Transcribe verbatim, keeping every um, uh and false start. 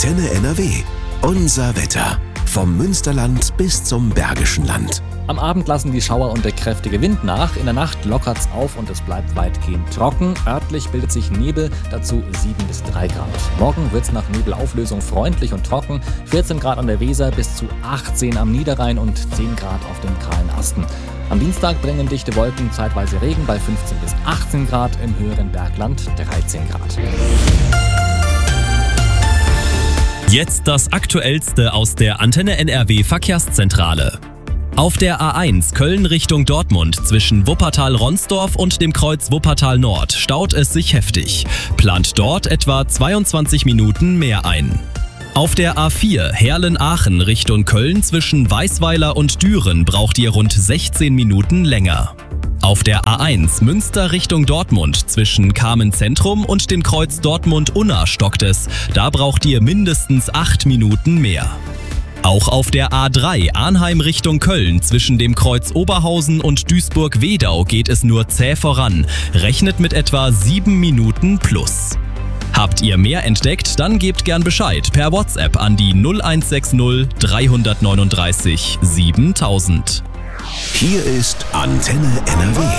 Antenne N R W. Unser Wetter. Vom Münsterland bis zum Bergischen Land. Am Abend lassen die Schauer und der kräftige Wind nach. In der Nacht lockert's auf und es bleibt weitgehend trocken. Örtlich bildet sich Nebel, dazu sieben bis drei Grad. Morgen wird's nach Nebelauflösung freundlich und trocken. vierzehn Grad an der Weser bis zu achtzehn am Niederrhein und zehn Grad auf den kahlen Asten. Am Dienstag bringen dichte Wolken zeitweise Regen bei fünfzehn bis achtzehn Grad, im höheren Bergland dreizehn Grad. Jetzt das Aktuellste aus der Antenne N R W Verkehrszentrale. Auf der A eins Köln Richtung Dortmund zwischen Wuppertal-Ronsdorf und dem Kreuz Wuppertal Nord staut es sich heftig. Plant dort etwa zweiundzwanzig Minuten mehr ein. Auf der A vier Heerlen-Aachen Richtung Köln zwischen Weißweiler und Düren braucht ihr rund sechzehn Minuten länger. Auf der A eins Münster Richtung Dortmund zwischen Kamen-Zentrum und dem Kreuz Dortmund-Unna stockt es. Da braucht ihr mindestens acht Minuten mehr. Auch auf der A drei Arnheim Richtung Köln zwischen dem Kreuz Oberhausen und Duisburg-Wedau geht es nur zäh voran. Rechnet mit etwa sieben Minuten plus. Habt ihr mehr entdeckt, dann gebt gern Bescheid per WhatsApp an die null eins sechs null drei neun drei siebentausend. Hier ist Antenne N R W.